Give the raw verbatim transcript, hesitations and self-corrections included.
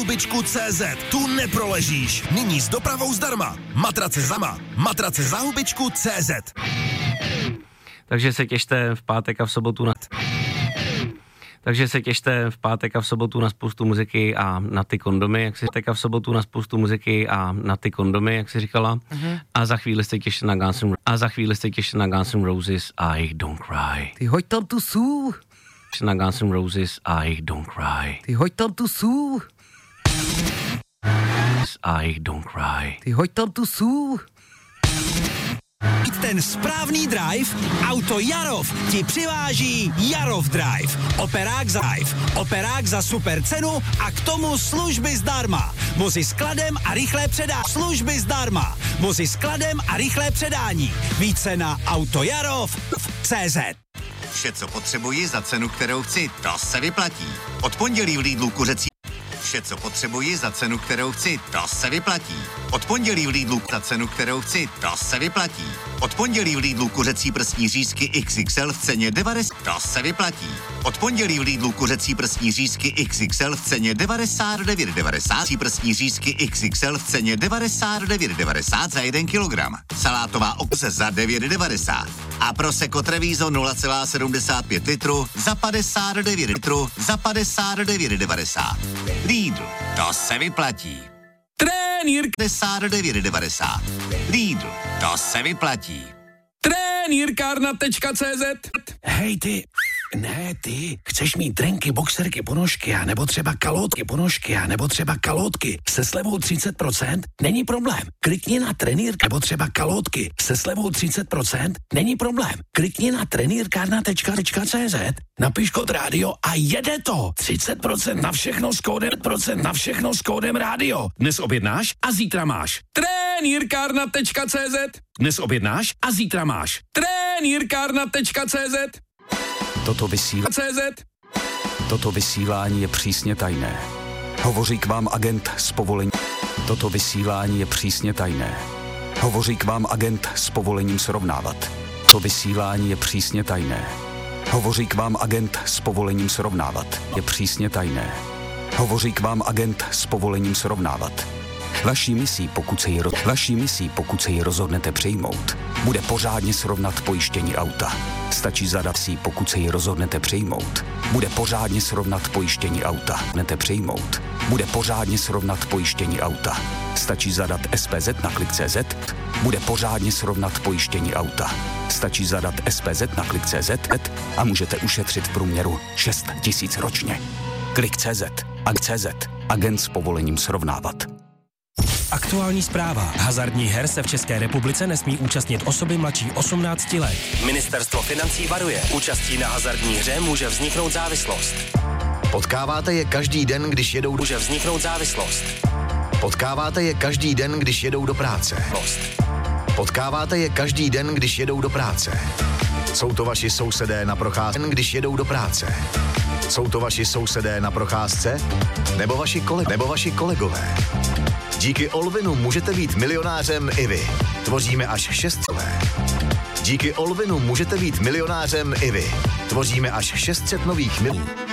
Hubičku tečka cé zet, tu neproležíš. Nyní s dopravou zdarma. Matrace zama. Matrace za hubičku tečka cé zet. Takže se těšte v pátek a v sobotu na... Takže se těšte v pátek a v sobotu na spoustu muziky a na ty kondomy, jak si říkala, v sobotu na spoustu muziky a na ty kondomy, jak si říkala. Uh-huh. A za chvíli se těšte na Guns N' a za chvíli se těšte na Guns N' Roses a jejich Don't Cry. Ty hoď tam tu sůl. Na Guns N' Roses a jejich Don't Cry. Ty hoď tam tu sůl. A jejich Don't Cry. Ty hoď tam tu sůl. Ten správný drive, Auto Jarov ti přiváží Jarov Drive. Operák za drive, operák za super cenu a k tomu služby zdarma. Vozy s kladem a rychlé předání. Služby zdarma. Vozy s kladem a rychlé předání. Více na autojarov tečka cé zet. Vše, co potřebuji za cenu, kterou chci, to se vyplatí. Od pondělí v Lidlu kuřecí. Vše, co potřebuji za cenu, kterou chci, to se vyplatí. Od pondělí v Lidlu za cenu, kterou chci, to se vyplatí. Od pondělí v Lidlu kuřecí prsní řízky iks iks el v ceně devadesát, to se vyplatí. Od pondělí v Lidlu kuřecí prsní řízky iks iks el v ceně devadesát devět devadesát, prsní řízky iks iks el v ceně devadesát devět devadesát za jeden kilogram. Salátová okoze za devět devadesát. A Prosecco Treviso nula celá sedmdesát pět litru za padesát devět litru za padesát devět devadesát. Lidl, to se vyplatí. Trenýr padesát devět devadesát. Lidl, to se vyplatí. Trenýrkárna tečka cé zet. Hej ty, ne ty, chceš mít trenky, boxerky, ponožky a nebo třeba kalotky, ponožky a nebo třeba kalotky se slevou třicet procent? Není problém. Klikni na trenýrka nebo třeba kalotky se slevou třicet procent? Není problém. Klikni na trenýrkárna tečka cé zet, napiš kód rádio a jede to. třicet procent na všechno s kódem, procent na všechno s kódem rádio. Dnes objednáš a zítra máš. Trenýrkárna tečka cé zet. Dnes objednáš a zítra máš. Trenýrkárna tečka cé zet. Toto vysílá... cé zet. Toto vysílání je přísně tajné. Hovoří k vám agent s povolením. Toto vysílání je přísně tajné. Hovoří k vám agent s povolením srovnávat. To vysílání je přísně tajné. Hovoří k vám agent s povolením srovnávat. Je přísně tajné. Hovoří k vám agent s povolením srovnávat. Vaší misí, pokud se ji, ro... Vaší misí, pokud se ji rozhodnete přijmout, bude pořádně srovnat pojištění auta. Stačí zadat si, pokud se ji rozhodnete přijmout, bude pořádně srovnat pojištění auta. Nete přijmout, bude pořádně srovnat pojištění auta. Stačí zadat es pé zet na klik tečka cé zet, bude pořádně srovnat pojištění auta. Stačí zadat es pé zet na klik tečka cé zet a můžete ušetřit v průměru šest tisíc ročně. Klik tečka cé zet, a tečka cé zet, agent s povolením srovnávat. Aktuální zpráva. Hazardních her se v České republice nesmí účastnit osoby mladší osmnácti let. Ministerstvo financí varuje. Účastí na hazardní hře může vzniknout závislost. Potkáváte je každý den, když jedou do... Může vzniknout závislost. Potkáváte je každý den, když jedou do práce. Lost. Potkáváte je každý den, když jedou do práce. Jsou to vaši sousedé na procházce, když jedou do práce. Jsou to vaši sousedé na procházce? Nebo vaši, kole... Nebo vaši kolegové? Díky Olvinu můžete být milionářem i vy. Tvoříme až šestové. Díky Olvinu můžete být milionářem i vy. Tvoříme až šest set nových milionů.